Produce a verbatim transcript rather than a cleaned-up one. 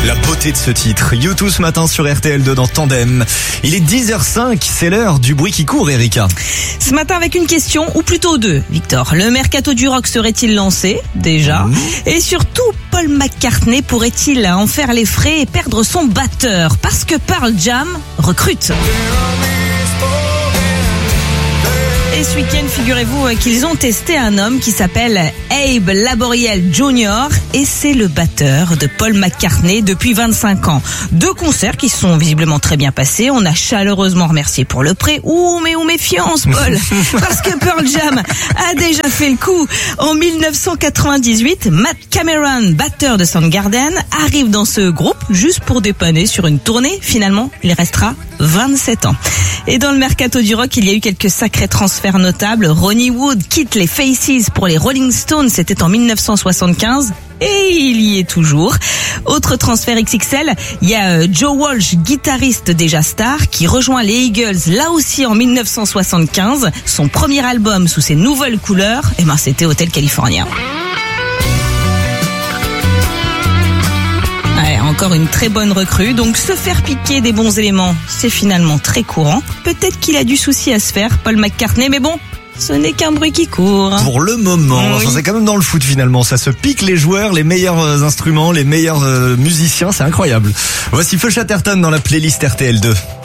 La beauté de ce titre. U deux ce matin sur R T L deux dans Tandem. Il est dix heures cinq, c'est l'heure du bruit qui court, Erika. Ce matin avec une question, ou plutôt deux, Victor. Le mercato du rock serait-il lancé, déjà? Mmh. Et surtout, Paul McCartney pourrait-il en faire les frais et perdre son batteur? Parce que Pearl Jam recrute. Et ce week-end, figurez-vous qu'ils ont testé un homme qui s'appelle Abe Laboriel Junior et c'est le batteur de Paul McCartney depuis vingt-cinq ans. Deux concerts qui se sont visiblement très bien passés. On a chaleureusement remercié pour le prêt. Ouh, mais où méfiance, Paul. Parce que Pearl Jam a déjà fait le coup. En dix-neuf cent quatre-vingt-dix-huit, Matt Cameron, batteur de Soundgarden, arrive dans ce groupe juste pour dépanner sur une tournée. Finalement, il restera vingt-sept ans. Et dans le mercato du rock, il y a eu quelques sacrés transferts notables. Ronnie Wood quitte les Faces pour les Rolling Stones, c'était en dix-neuf cent soixante-quinze. Et il y est toujours. Autre transfert X X L, il y a Joe Walsh, guitariste déjà star, qui rejoint les Eagles, là aussi en dix-neuf cent soixante-quinze. Son premier album sous ses nouvelles couleurs, eh ben c'était Hotel California. Ouais, encore une très bonne recrue. Donc se faire piquer des bons éléments, c'est finalement très courant. Peut-être qu'il a du souci à se faire, Paul McCartney, mais bon, ce n'est qu'un bruit qui court. Pour le moment, oui. Enfin, c'est quand même dans le foot finalement. Ça se pique les joueurs, les meilleurs instruments, les meilleurs euh, musiciens. C'est incroyable. Voici Feu Chatterton dans la playlist R T L deux.